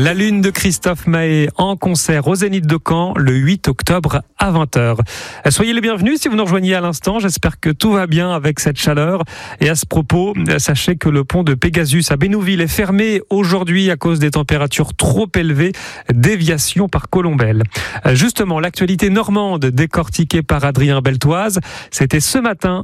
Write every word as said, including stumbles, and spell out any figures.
La Lune de Christophe Maé en concert au Zénith de Caen le huit octobre à vingt heures. Soyez les bienvenus si vous nous rejoignez à l'instant. J'espère que tout va bien avec cette chaleur. Et à ce propos, sachez que le pont de Pégasus à Bénouville est fermé aujourd'hui à cause des températures trop élevées. Déviation par Colombelle. Justement, l'actualité normande décortiquée par Adrien Beltoise, c'était ce matin